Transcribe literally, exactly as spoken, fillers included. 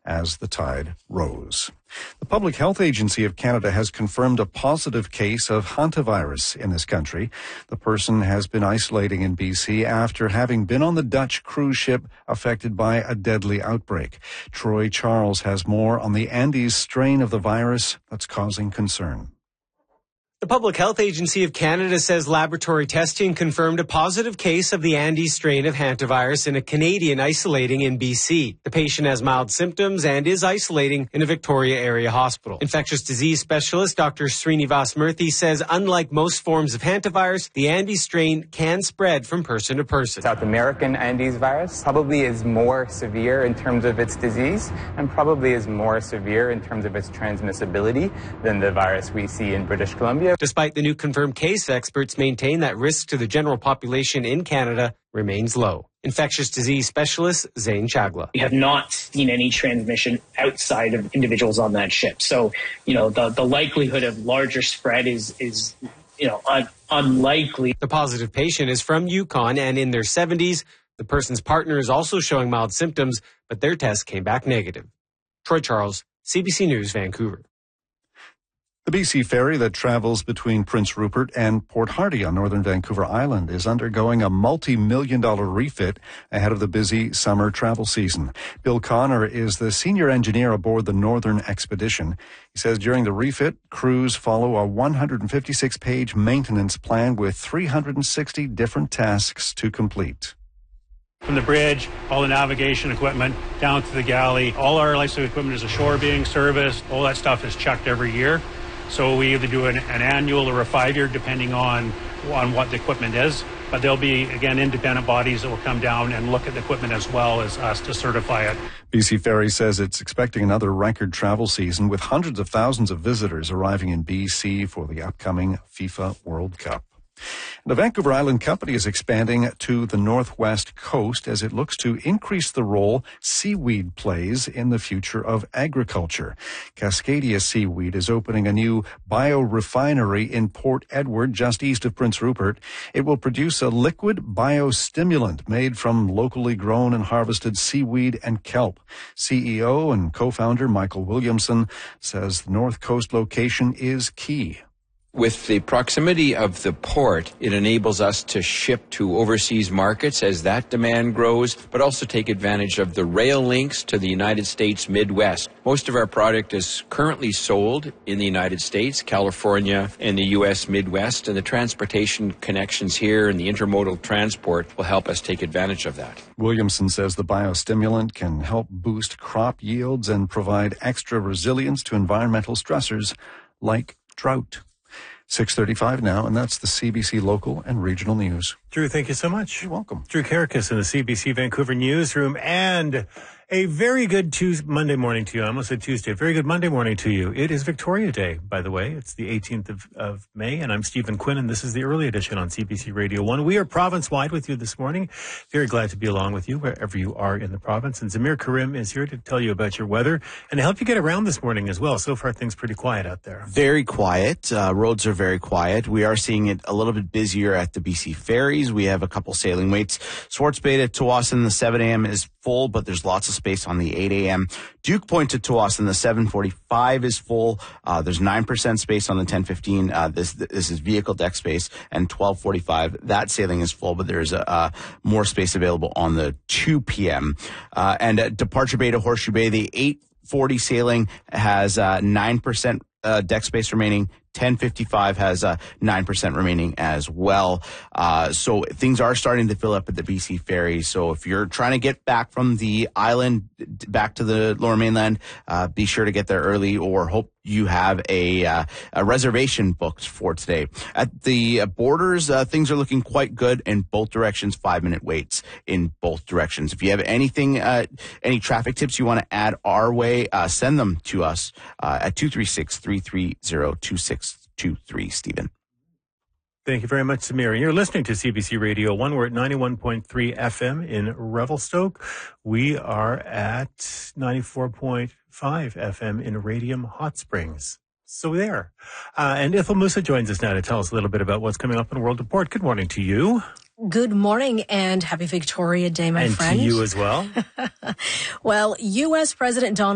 as the tide rose. The Public Health Agency of Canada has confirmed a positive case of hantavirus in this country. The person has been isolating in B C after having been on the Dutch cruise ship affected by a deadly outbreak. Troy Charles has more on the Andes strain of the virus that's causing concern. The Public Health Agency of Canada says laboratory testing confirmed a positive case of the Andes strain of hantavirus in a Canadian isolating in B C. The patient has mild symptoms and is isolating in a Victoria area hospital. Infectious disease specialist Doctor Srinivas Murthy says unlike most forms of hantavirus, the Andes strain can spread from person to person. South American Andes virus probably is more severe in terms of its disease and probably is more severe in terms of its transmissibility than the virus we see in British Columbia. Despite the new confirmed case, experts maintain that risk to the general population in Canada remains low. Infectious disease specialist Zain Chagla. We have not seen any transmission outside of individuals on that ship. So, you know, the, the likelihood of larger spread is, is you know, un- unlikely. The positive patient is from Yukon and in their seventies. The person's partner is also showing mild symptoms, but their test came back negative. Troy Charles, C B C News, Vancouver. The B C ferry that travels between Prince Rupert and Port Hardy on northern Vancouver Island is undergoing a multi-million dollar refit ahead of the busy summer travel season. Bill Connor is the senior engineer aboard the Northern Expedition. He says during the refit, crews follow a one hundred fifty-six page maintenance plan with three hundred sixty different tasks to complete. From the bridge, all the navigation equipment, down to the galley, all our life-saving equipment is ashore being serviced. All that stuff is checked every year. So we either do an, an annual or a five-year, depending on, on what the equipment is. But there'll be, again, independent bodies that will come down and look at the equipment as well as us to certify it. B C Ferry says it's expecting another record travel season with hundreds of thousands of visitors arriving in B C for the upcoming FIFA World Cup. The Vancouver Island Company is expanding to the northwest coast as it looks to increase the role seaweed plays in the future of agriculture. Cascadia Seaweed is opening a new biorefinery in Port Edward, just east of Prince Rupert. It will produce a liquid biostimulant made from locally grown and harvested seaweed and kelp. C E O and co-founder Michael Williamson says the North Coast location is key. With the proximity of the port, it enables us to ship to overseas markets as that demand grows, but also take advantage of the rail links to the United States Midwest. Most of our product is currently sold in the United States, California, and the U S Midwest, and the transportation connections here and the intermodal transport will help us take advantage of that. Williamson says the biostimulant can help boost crop yields and provide extra resilience to environmental stressors like drought. six thirty-five now, and that's the C B C local and regional news. Drew, thank you so much. You're welcome. Drew Karakis in the C B C Vancouver newsroom, and a very good Tuesday, Monday morning to you. I almost said Tuesday. Very good Monday morning to you. It is Victoria Day, by the way. It's the eighteenth of, of May, and I'm Stephen Quinn, and this is the early edition on C B C Radio one. We are province-wide with you this morning. Very glad to be along with you wherever you are in the province. And Zamir Karim is here to tell you about your weather and to help you get around this morning as well. So far, things pretty quiet out there. Very quiet. Uh, roads are very quiet. We are seeing it a little bit busier at the B C ferries. We have a couple sailing waits. Swartz Bay to Tsawwassen, the seven a.m. is full, but there's lots of space on the eight a.m. Duke Point to Tsawwassen, the seven forty-five is full. Uh, there's nine percent space on the ten fifteen. Uh, this this is vehicle deck space, and twelve forty-five, that sailing is full, but there's a, uh, more space available on the two p.m. Uh, and at Departure Bay to Horseshoe Bay, the eight forty sailing has uh, nine percent uh, deck space remaining. ten fifty-five has uh, nine percent remaining as well. Uh, so things are starting to fill up at the B C ferry. So if you're trying to get back from the island back to the lower mainland, uh, be sure to get there early, or hope you have a, uh, a reservation booked for today. At the borders, uh, things are looking quite good in both directions, five minute waits in both directions. If you have anything, uh, any traffic tips you want to add our way, uh, send them to us uh, at two three six, three three zero, two six two three, Stephen. Thank you very much, Samir. You're listening to C B C Radio one. We're at ninety-one point three F M in Revelstoke. We are at ninety-four point five F M in Radium Hot Springs. So there. Uh, and Ithel Musa joins us now to tell us a little bit about what's coming up in World Report. Good morning to you. Good morning and happy Victoria Day, my and friend. And to you as well. Well, U S President Donald